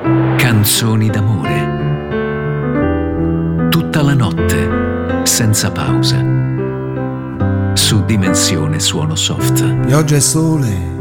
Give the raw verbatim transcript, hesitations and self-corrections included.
Canzoni d'amore. Tutta la notte, senza pausa. Su Dimensione Suono Soft. Pioggia e sole